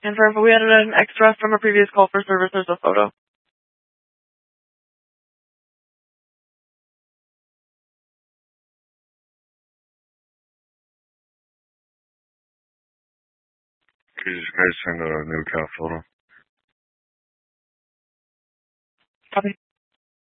And for we added an extra from a previous call for service. There's a photo. Could you guys send a new account photo? Copy.